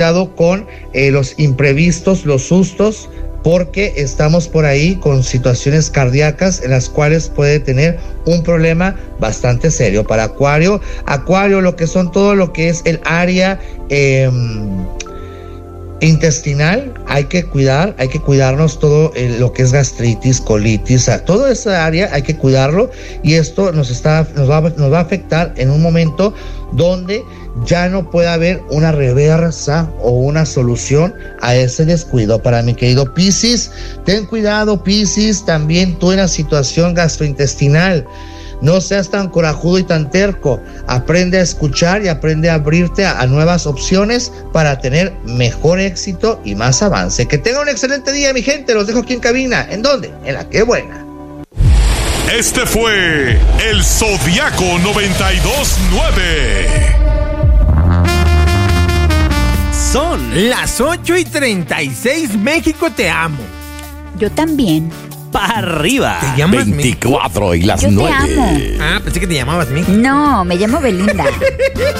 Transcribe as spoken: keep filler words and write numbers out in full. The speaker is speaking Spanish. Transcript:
cuidado con eh, los imprevistos, los sustos, porque estamos por ahí con situaciones cardíacas en las cuales puede tener un problema bastante serio. Para Acuario, Acuario, lo que son todo lo que es el área eh, intestinal, hay que cuidar, hay que cuidarnos todo eh, lo que es gastritis, colitis, toda esa área hay que cuidarlo, y esto nos está, nos va, nos va a afectar en un momento donde ya no puede haber una reversa o una solución a ese descuido. Para mi querido Piscis, ten cuidado, Piscis, también tú en la situación gastrointestinal. No seas tan corajudo y tan terco. Aprende a escuchar y aprende a abrirte a, a nuevas opciones para tener mejor éxito y más avance. Que tenga un excelente día, mi gente. Los dejo aquí en cabina. ¿En dónde? En La Qué Buena. Este fue el Zodiaco noventa y dos nueve. Son las ocho y treinta y seis. México, te amo. Yo también. Para arriba. ¿Te llamas veinticuatro y las Yo nueve? te amo. Ah, pensé que te llamabas Mickey. No, me llamo Belinda.